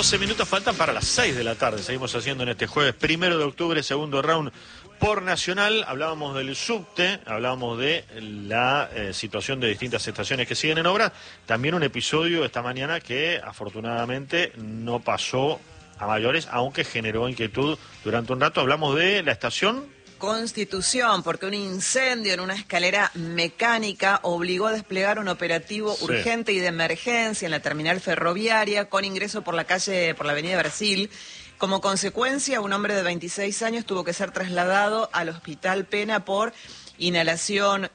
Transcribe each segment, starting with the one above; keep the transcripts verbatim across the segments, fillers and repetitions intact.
doce minutos faltan para las seis de la tarde. Seguimos haciendo en este jueves primero de octubre, segundo round por Nacional. Hablábamos del subte, hablábamos de la eh, situación de distintas estaciones que siguen en obra. También un episodio esta mañana que afortunadamente no pasó a mayores, aunque generó inquietud durante un rato. Hablamos de la estación Constitución, porque un incendio en una escalera mecánica obligó a desplegar un operativo sí. urgente y de emergencia en la terminal ferroviaria con ingreso por la calle, por la avenida Brasil. Como consecuencia, un hombre de veintiséis años tuvo que ser trasladado al Hospital Pena por inhalación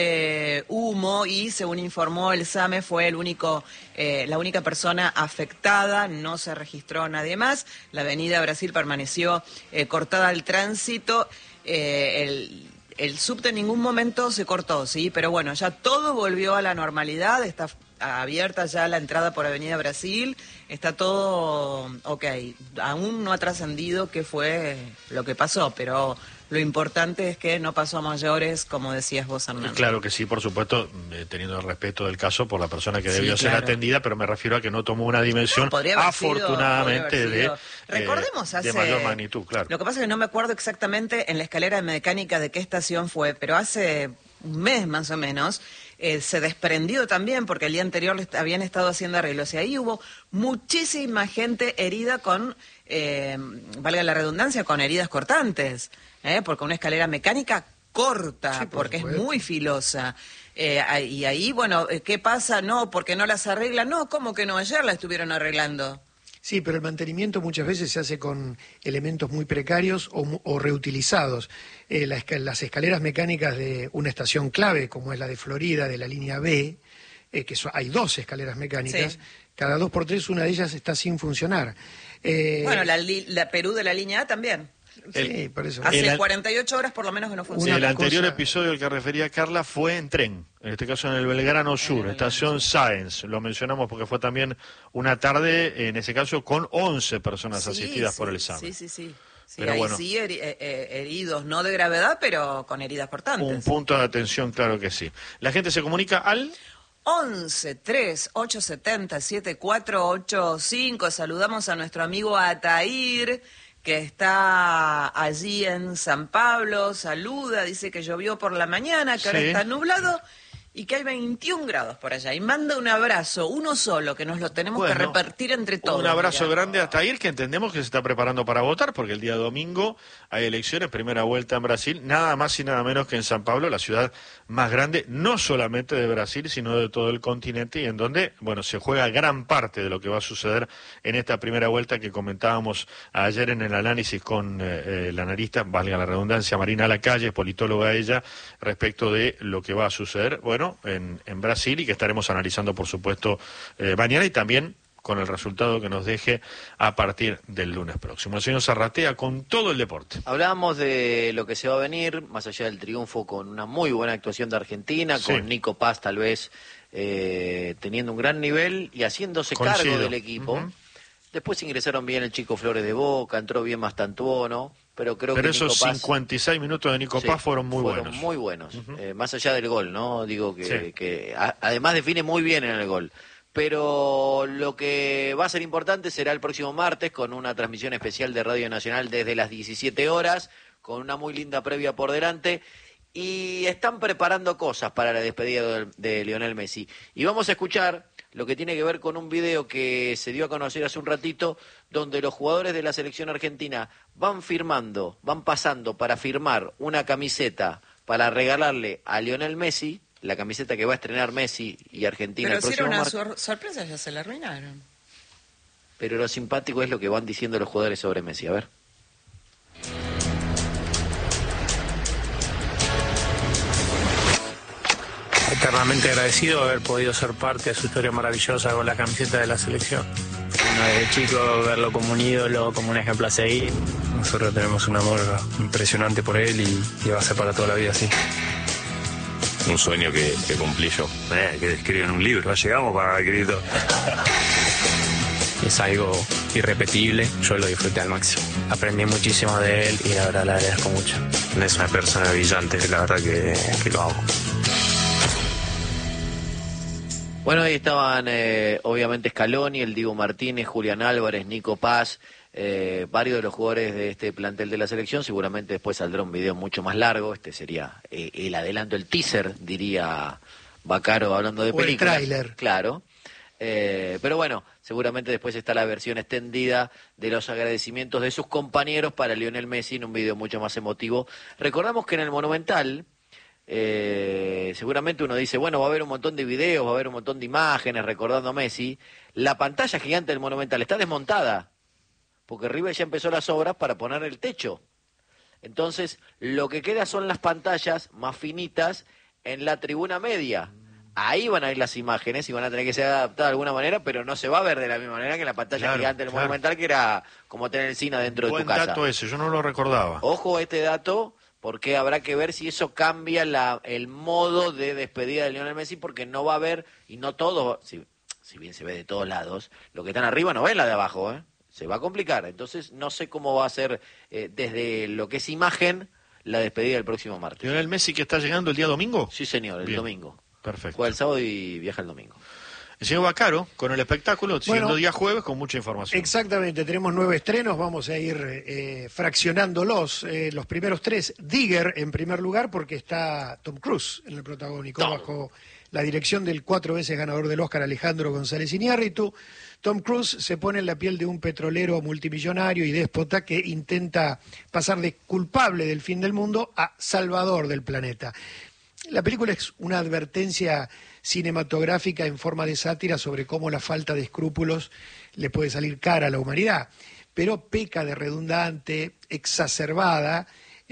de humo y, según informó el SAME, fue el único, eh, la única persona afectada. No se registró nadie más. La avenida Brasil permaneció eh, cortada al tránsito. Eh, el, el subte en ningún momento se cortó, sí, pero bueno, ya todo volvió a la normalidad. Está abierta ya la entrada por Avenida Brasil, está todo ok. Aún no ha trascendido qué fue lo que pasó, pero lo importante es que no pasó a mayores, como decías vos, Hernán. Claro que sí, por supuesto, eh, teniendo el respeto del caso por la persona que debió sí, ser claro. atendida, pero me refiero a que no tomó una dimensión, no, afortunadamente, sido, de, Recordemos eh, hace, de mayor magnitud, claro. Lo que pasa es que no me acuerdo exactamente en la escalera mecánica de qué estación fue, pero hace un mes más o menos, eh, se desprendió también, porque el día anterior habían estado haciendo arreglos, y ahí hubo muchísima gente herida con, eh, valga la redundancia, con heridas cortantes, ¿eh? Porque una escalera mecánica corta, sí, por porque supuesto. Es muy filosa. Eh, y ahí, bueno, ¿qué pasa? No, porque no las arreglan. No, ¿cómo que no? Ayer la estuvieron arreglando. Sí, pero el mantenimiento muchas veces se hace con elementos muy precarios o, o reutilizados. Eh, la, las escaleras mecánicas de una estación clave, como es la de Florida, de la línea B, eh, que so, hay dos escaleras mecánicas, sí. Cada dos por tres una de ellas está sin funcionar. Eh, bueno, la, la Perú de la línea A también. El, sí, por eso. Hace el, cuarenta y ocho horas por lo menos que no funciona. El anterior cosa... episodio al que refería Carla fue en tren, en este caso en el Belgrano Sur, estación Sáenz. Lo mencionamos porque fue también una tarde, en ese caso, con once personas sí, asistidas sí, por el SAME. Sí, sí, sí. Sí, pero ahí bueno, sí, heri eh, heridos, no de gravedad, pero con heridas cortantes. Un punto de atención, claro que sí. La gente se comunica al... once, tres, ocho siete cero, siete cuatro ocho cinco. Saludamos a nuestro amigo Atair, que está allí en San Pablo. Saluda, dice que llovió por la mañana, que sí. Ahora está nublado y que hay veintiún grados por allá. Y manda un abrazo, uno solo, que nos lo tenemos bueno, que repartir entre todos. Un abrazo mirá. grande hasta ahí, que entendemos que se está preparando para votar, porque el día domingo hay elecciones, primera vuelta en Brasil, nada más y nada menos que en San Pablo, la ciudad más grande, no solamente de Brasil, sino de todo el continente, y en donde, bueno, se juega gran parte de lo que va a suceder en esta primera vuelta que comentábamos ayer en el análisis con eh, la analista, valga la redundancia, Marina Lacalle, politóloga ella, respecto de lo que va a suceder, bueno, En, en Brasil, y que estaremos analizando, por supuesto, eh, mañana, y también con el resultado que nos deje a partir del lunes próximo. El señor Zarratea con todo el deporte. Hablábamos de lo que se va a venir, más allá del triunfo, con una muy buena actuación de Argentina, sí. Con Nico Paz tal vez eh, teniendo un gran nivel y haciéndose Coincido. cargo del equipo. Uh-huh. Después ingresaron bien el chico Flores de Boca, entró bien Mastantuono, pero creo pero que esos Nico Paz, cincuenta y seis minutos de Nico sí, Paz fueron muy fueron buenos. muy buenos, uh-huh. eh, más allá del gol, ¿no? Digo que, sí. que a, además define muy bien en el gol. Pero lo que va a ser importante será el próximo martes con una transmisión especial de Radio Nacional desde las diecisiete horas, con una muy linda previa por delante. Y están preparando cosas para la despedida de, de Lionel Messi. Y vamos a escuchar lo que tiene que ver con un video que se dio a conocer hace un ratito, donde los jugadores de la selección argentina van firmando, van pasando para firmar una camiseta para regalarle a Lionel Messi, la camiseta que va a estrenar Messi y Argentina. Pero el si era una mar... sor sorpresa, ya se la arruinaron. Pero lo simpático es lo que van diciendo los jugadores sobre Messi, a ver. Eternamente agradecido de haber podido ser parte de su historia maravillosa con la camiseta de la selección. Bueno, desde chico verlo como un ídolo, como un ejemplo a seguir. Nosotros tenemos un amor impresionante por él y, y va a ser para toda la vida así. Un sueño que, que cumplí yo. Eh, que escriben un libro, llegamos para escribir todo. Es algo irrepetible, yo lo disfruté al máximo. Aprendí muchísimo de él y la verdad le agradezco mucho. Es una persona brillante, la verdad que, que lo amo. Bueno, ahí estaban eh, obviamente Scaloni, el Diego Martínez, Julián Álvarez, Nico Paz, eh, varios de los jugadores de este plantel de la selección. Seguramente después saldrá un video mucho más largo. Este sería eh, el adelanto, el teaser, diría Bacaro hablando de o películas. el tráiler. Claro. Eh, pero bueno, seguramente después está la versión extendida de los agradecimientos de sus compañeros para Lionel Messi en un video mucho más emotivo. Recordamos que en el Monumental, eh, seguramente uno dice, bueno, va a haber un montón de videos, va a haber un montón de imágenes recordando a Messi. La pantalla gigante del Monumental está desmontada, porque River ya empezó las obras para poner el techo. Entonces, lo que queda son las pantallas más finitas en la tribuna media. Ahí van a ir las imágenes y van a tener que ser adaptadas de alguna manera, pero no se va a ver de la misma manera que en la pantalla Claro, gigante del claro. Monumental, que era como tener el cine adentro Buen de tu casa. dato ese, yo no lo recordaba. Ojo a este dato, porque habrá que ver si eso cambia la, el modo de despedida de Lionel Messi, porque no va a haber, y no todo, si, si bien se ve de todos lados, lo que están arriba no ven la de abajo, ¿eh? Se va a complicar. Entonces no sé cómo va a ser eh, desde lo que es imagen la despedida del próximo martes. ¿Lionel Messi que está llegando el día domingo? Sí, señor, el Bien. domingo. Perfecto. Juega el sábado y viaja el domingo. El señor Bacaro, con el espectáculo, siguiendo Bueno, día jueves con mucha información. Exactamente, tenemos nueve estrenos, vamos a ir eh, fraccionándolos. Eh, los primeros tres, Digger en primer lugar, porque está Tom Cruise en el protagónico, Tom. bajo la dirección del cuatro veces ganador del Oscar Alejandro González Iñárritu. Tom Cruise se pone en la piel de un petrolero multimillonario y déspota que intenta pasar de culpable del fin del mundo a salvador del planeta. La película es una advertencia cinematográfica en forma de sátira sobre cómo la falta de escrúpulos le puede salir cara a la humanidad, pero peca de redundante, exacerbada,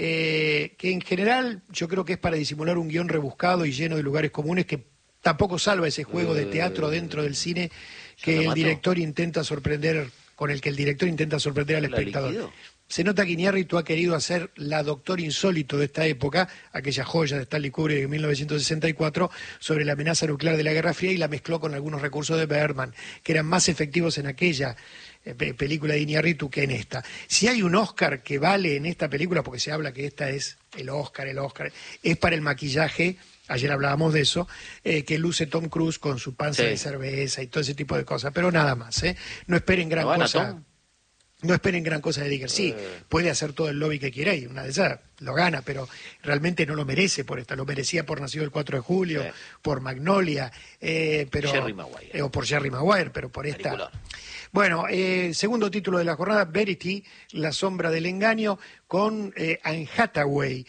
eh, que en general yo creo que es para disimular un guión rebuscado y lleno de lugares comunes que tampoco salva ese juego de teatro dentro del cine que el director intenta sorprender, con el que el director intenta sorprender al espectador. Se nota que Iñárritu ha querido hacer la Doctor Insólito de esta época, aquella joya de Stanley Kubrick de mil novecientos sesenta y cuatro, sobre la amenaza nuclear de la Guerra Fría, y la mezcló con algunos recursos de Bergman, que eran más efectivos en aquella eh, película de Iñárritu que en esta. Si hay un Oscar que vale en esta película, porque se habla que esta es el Oscar, el Oscar, es para el maquillaje. Ayer hablábamos de eso, eh, que luce Tom Cruise con su panza Sí. de cerveza y todo ese tipo de cosas, pero nada más, ¿eh? No esperen gran ¿Lo gana cosa. Tom? No esperen gran cosa de Digger. Sí, Eh. puede hacer todo el lobby que quiera y una de esas lo gana, pero realmente no lo merece por esta. Lo merecía por Nacido el cuatro de julio, Sí. por Magnolia, eh, pero, Jerry Maguire. eh, o por Jerry Maguire, pero por esta. Peliculón. Bueno, eh, segundo título de la jornada, Verity, La sombra del engaño, con eh, Anne Hathaway,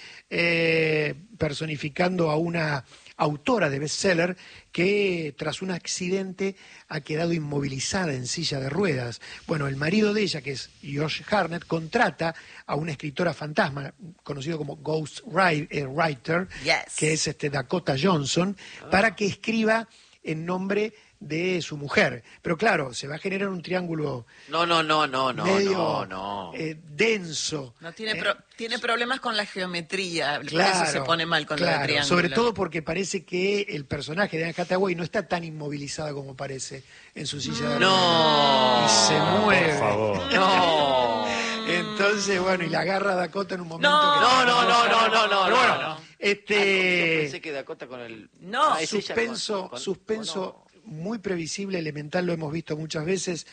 eh, personificando a una autora de bestseller que tras un accidente ha quedado inmovilizada en silla de ruedas. Bueno, el marido de ella, que es Josh Hartnett, contrata a una escritora fantasma, conocido como Ghost Writer, Yes. que es este Dakota Johnson, para que escriba en nombre de su mujer. Pero claro, se va a generar un triángulo No, no, no, no, no, medio no, no. eh, denso. No tiene, Eh, pro- tiene problemas con la geometría, por Claro, eso se pone mal con claro, el triángulo. sobre todo porque parece que el personaje de Anne Hathaway no está tan inmovilizada como parece en su silla de ruedas. No. Y se mueve. Por favor. No. Entonces, bueno, y la agarra a Dakota en un momento No, que... No, no, no, no, no, no, Pero bueno, no, no. este... Pensé que Dakota con el... No, Ah, es ella suspenso, con- con- suspenso no. muy previsible, elemental, lo hemos visto muchas veces,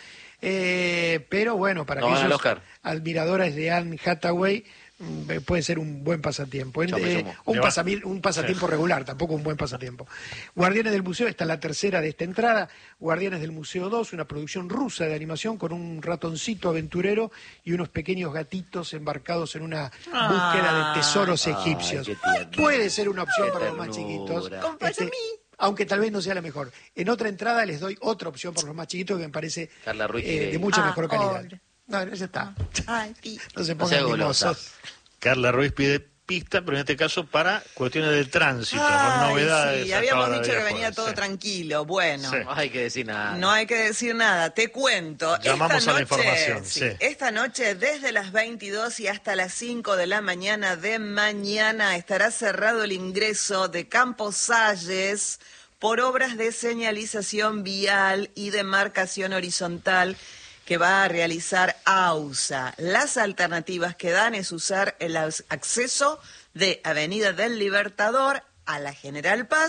eh, pero bueno, para No van al aquellos Oscar. admiradores de Anne Hathaway mm, eh, puede ser un buen pasatiempo, Yo me Eh, sumo. un, Le va- pasami- un pasatiempo regular, tampoco un buen pasatiempo. Guardianes del Museo, esta es la tercera de esta entrada, Guardianes del Museo dos, una producción rusa de animación con un ratoncito aventurero y unos pequeños gatitos embarcados en una búsqueda de tesoros Ay, egipcios. qué tierno. Puede ser una opción Qué para los más ternura. chiquitos. Compás a mí. Aunque tal vez no sea la mejor. En otra entrada les doy otra opción para los más chiquitos que me parece Carla Ruiz eh, Fidei. de mucha Ah, mejor calidad. pobre. No, ya está. Ay, sí. No se No sea pongan golosa. mimosos. Carla Ruiz pide pista, pero en este caso para cuestiones del tránsito, con Ay, novedades. sí, a habíamos toda la dicho que día venía jueves, todo sí. tranquilo. Bueno, Sí. No hay que decir nada. no hay que decir nada. Te cuento. Llamamos esta a la noche, información, sí, sí. Esta noche, desde las veintidós y hasta las cinco de la mañana de mañana, estará cerrado el ingreso de Campos Salles por obras de señalización vial y de marcación horizontal que va a realizar AUSA. Las alternativas que dan es usar el as- acceso de Avenida del Libertador a la General Paz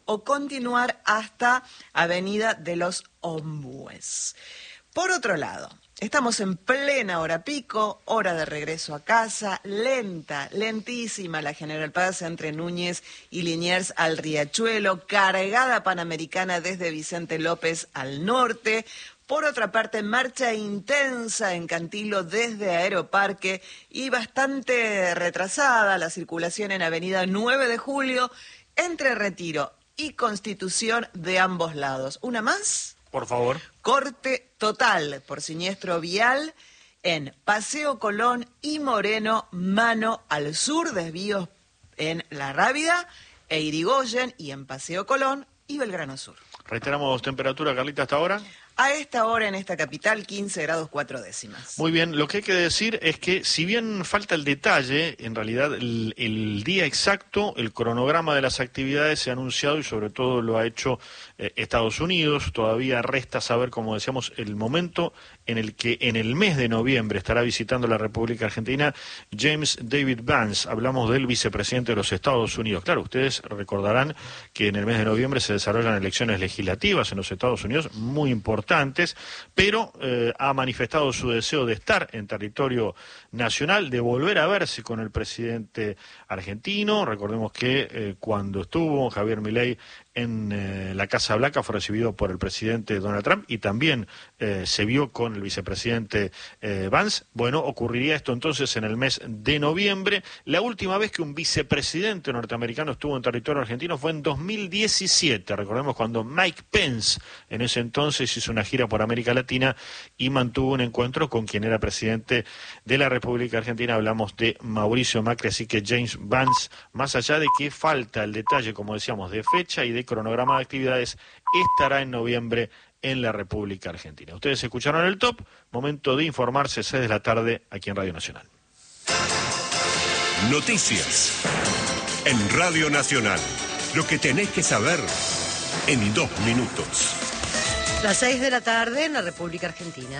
o continuar hasta Avenida de los Ombúes. Por otro lado, estamos en plena hora pico, hora de regreso a casa, lenta, lentísima la General Paz entre Núñez y Liniers al Riachuelo, cargada Panamericana desde Vicente López al norte. Por otra parte, marcha intensa en Cantilo desde Aeroparque y bastante retrasada la circulación en Avenida nueve de Julio entre Retiro y Constitución de ambos lados. ¿Una más? Por favor. Corte total por siniestro vial en Paseo Colón y Moreno, mano al sur, desvíos en La Rábida e Irigoyen, y en Paseo Colón y Belgrano Sur. Reiteramos temperatura, Carlita, hasta ahora. A esta hora en esta capital, quince grados cuatro décimas. Muy bien, lo que hay que decir es que si bien falta el detalle, en realidad el, el día exacto, el cronograma de las actividades se ha anunciado y sobre todo lo ha hecho eh, Estados Unidos. Todavía resta saber, como decíamos, el momento en el que en el mes de noviembre estará visitando la República Argentina James David Vance. Hablamos del vicepresidente de los Estados Unidos. Claro, ustedes recordarán que en el mes de noviembre se desarrollan elecciones legislativas en los Estados Unidos, muy importantes. Pero eh, ha manifestado su deseo de estar en territorio nacional, de volver a verse con el presidente argentino. Recordemos que eh, cuando estuvo Javier Milei en eh, la Casa Blanca fue recibido por el presidente Donald Trump y también eh, se vio con el vicepresidente eh, Vance. Bueno, ocurriría esto entonces en el mes de noviembre. La última vez que un vicepresidente norteamericano estuvo en territorio argentino fue en dos mil diecisiete. Recordemos cuando Mike Pence en ese entonces hizo una gira por América Latina y mantuvo un encuentro con quien era presidente de la República Argentina. Hablamos de Mauricio Macri, así que James Vance, más allá de que falta el detalle, como decíamos, de fecha y de cronograma de actividades, estará en noviembre en la República Argentina. Ustedes escucharon el top, momento de informarse, seis de la tarde, aquí en Radio Nacional. Noticias en Radio Nacional. Lo que tenés que saber en dos minutos. Las seis de la tarde en la República Argentina.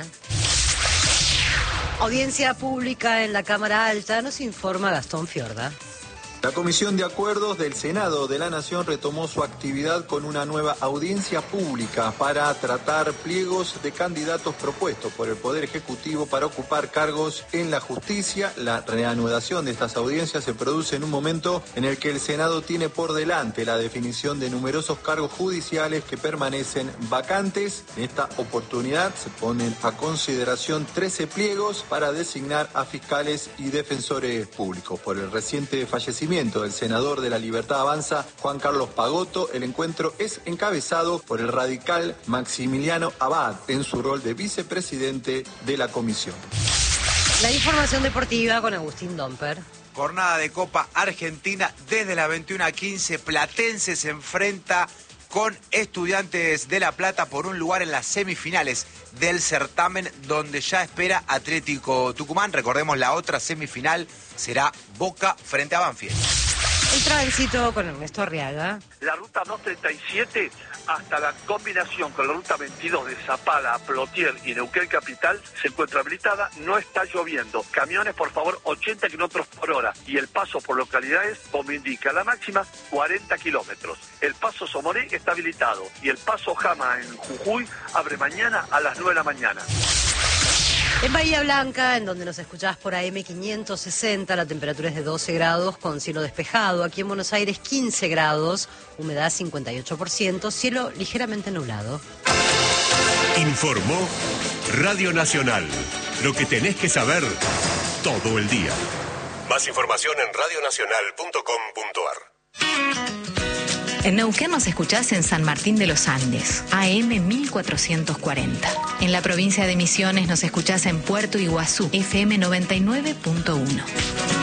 Audiencia pública en la Cámara Alta, nos informa Gastón Fiorda. La Comisión de Acuerdos del Senado de la Nación retomó su actividad con una nueva audiencia pública para tratar pliegos de candidatos propuestos por el Poder Ejecutivo para ocupar cargos en la justicia. La reanudación de estas audiencias se produce en un momento en el que el Senado tiene por delante la definición de numerosos cargos judiciales que permanecen vacantes. En esta oportunidad se ponen a consideración trece pliegos para designar a fiscales y defensores públicos. Por el reciente fallecimiento del senador de La Libertad Avanza, Juan Carlos Pagotto, el encuentro es encabezado por el radical Maximiliano Abad en su rol de vicepresidente de la comisión. La información deportiva con Agustín Domper. Jornada de Copa Argentina desde las veintiuna a quince. Platense se enfrenta con Estudiantes de La Plata por un lugar en las semifinales del certamen, donde ya espera Atlético Tucumán. Recordemos, la otra semifinal será Boca frente a Banfield. El tránsito con Ernesto Arriaga. La ruta doscientos treinta y siete hasta la combinación con la ruta veintidós de Zapala, Plotier y Neuquén Capital se encuentra habilitada, no está lloviendo. Camiones, por favor, ochenta kilómetros por hora. Y el paso por localidades, como indica la máxima, cuarenta kilómetros. El paso Somoré está habilitado y el paso Jama en Jujuy abre mañana a las nueve de la mañana. En Bahía Blanca, en donde nos escuchás por A M quinientos sesenta, la temperatura es de doce grados con cielo despejado. Aquí en Buenos Aires quince grados, humedad cincuenta y ocho por ciento, cielo ligeramente nublado. Informó Radio Nacional. Lo que tenés que saber todo el día. Más información en radio nacional punto com punto ar. En Neuquén nos escuchás en San Martín de los Andes, A M mil cuatrocientos cuarenta. En la provincia de Misiones nos escuchás en Puerto Iguazú, F M noventa y nueve punto uno.